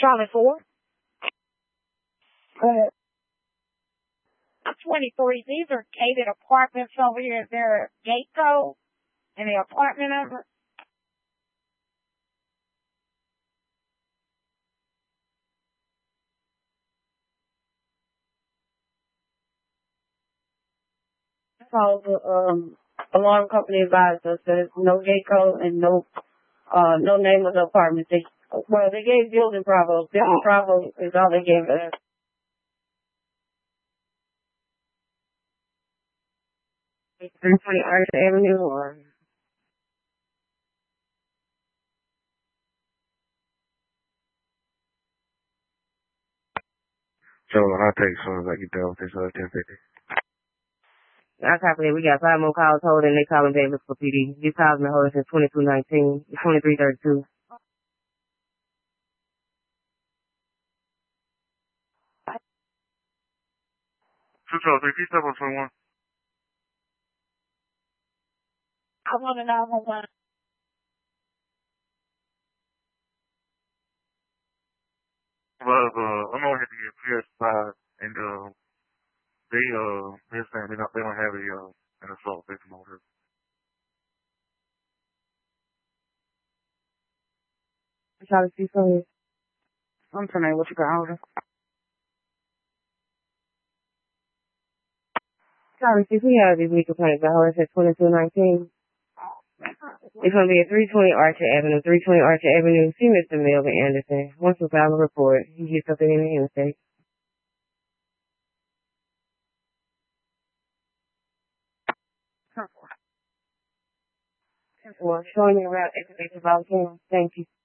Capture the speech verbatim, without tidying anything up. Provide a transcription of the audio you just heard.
Charlie four. Go ahead. twenty-three. These are gated apartments over here. Is there a gate code in the apartment number? Called the um, alarm company advised us that there's no gate code and no uh, no name of the apartment. They, well, they gave Building Bravo. Building Bravo is all they gave us. three twenty Archer Avenue or So I'll take as soon as I get done with this uh, ten fifty. I copy that. We got five more calls holding. They calling Davis for P D. These calls been holding since twenty-two nineteen, twenty-three thirty-two. Two twelve three, P seven twenty-one. I want to know how much. Well, uh, I'm over here to get P S five, and uh, they uh, they're saying they don't they don't have a uh, an assault victim over here. Charlie C. Phillips. I'm trying what you got over. Charlie C. We have these week complaints. The horse at twenty-two nineteen. It's going to be at three twenty Archer Avenue, three twenty Archer Avenue. See Mister Melvin Anderson. Once we file a report, he gets something in the interstate. Well, showing me around excavator volcano. Thank you.